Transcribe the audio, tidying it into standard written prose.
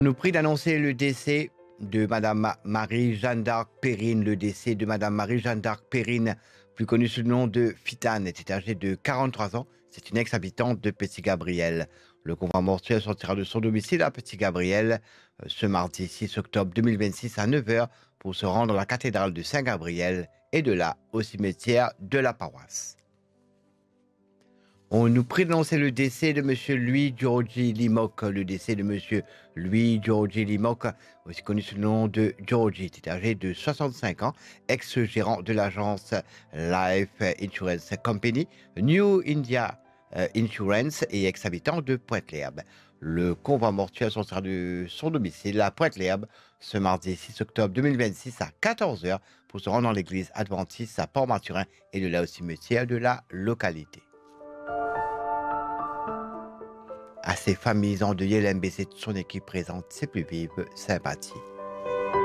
Nous prie d'annoncer le décès de Madame Marie-Jeanne d'Arc Perrine. Le décès de Madame Marie-Jeanne d'Arc Perrine, plus connue sous le nom de Fitane, était âgée de 43 ans. C'est une ex-habitante de Petit-Gabriel. Le convoi mortuaire sortira de son domicile à Petit-Gabriel ce mardi 6 octobre 2026 à 9 heures pour se rendre à la cathédrale de Saint-Gabriel et de là au cimetière de la paroisse. On nous prie d'annoncer le décès de M. Louis Giorgi Limoc. Le décès de M. Louis Giorgi Limoc, aussi connu sous le nom de Giorgi, était âgé de 65 ans, ex-gérant de l'agence Life Insurance Company, New India Insurance et ex-habitant de Pointe-l'Herbe. Le convoi mortuaire sortira de son domicile à Pointe-l'Herbe ce mardi 6 octobre 2026 à 14 heures pour se rendre dans l'église adventiste à Port-Mathurin et de là au cimetière de la localité. À ces familles endeuillées, l'MBC de son équipe présente ses plus vives sympathies.